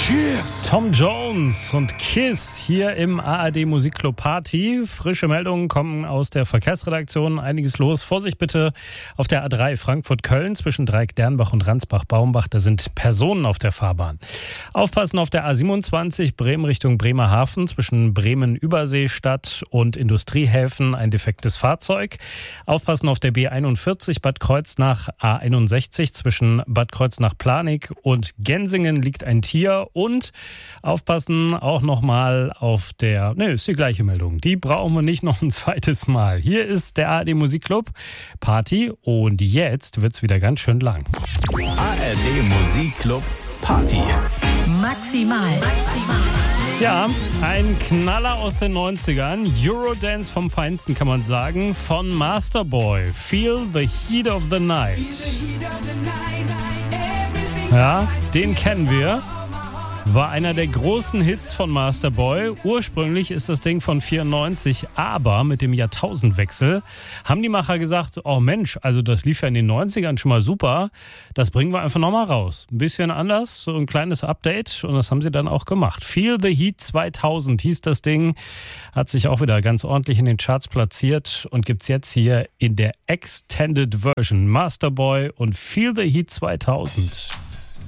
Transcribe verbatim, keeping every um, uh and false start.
Kiss. Tom Jones und Kiss hier im A R D Musikclub Party. Frische Meldungen kommen aus der Verkehrsredaktion. Einiges los. Vorsicht bitte auf der A drei Frankfurt-Köln zwischen Dreieck-Dernbach und Ransbach-Baumbach. Da sind Personen auf der Fahrbahn. Aufpassen auf der A siebenundzwanzig Bremen Richtung Bremerhaven zwischen Bremen-Überseestadt und Industriehäfen. Ein defektes Fahrzeug. Aufpassen auf der B einundvierzig Bad Kreuznach A einundsechzig zwischen Bad Kreuznach-Planig und Gensingen liegt ein Tier. Und aufpassen auch nochmal auf der, ne, ist die gleiche Meldung. Die brauchen wir nicht noch ein zweites Mal. Hier ist der A R D Musikclub Party und jetzt wird's wieder ganz schön lang. A R D Musikclub Party. Maximal. Maximal. Ja, ein Knaller aus den neunzigern. Eurodance vom Feinsten, kann man sagen. Von Masterboy. Feel the Heat of the Night. Ja, den kennen wir. War einer der großen Hits von Masterboy. Ursprünglich ist das Ding von vierundneunzig, aber mit dem Jahrtausendwechsel haben die Macher gesagt, oh Mensch, also das lief ja in den neunzigern schon mal super, das bringen wir einfach nochmal raus. Ein bisschen anders, so ein kleines Update und das haben sie dann auch gemacht. Feel the Heat zweitausend hieß das Ding, hat sich auch wieder ganz ordentlich in den Charts platziert und gibt's jetzt hier in der Extended Version. Masterboy und Feel the Heat zweitausend.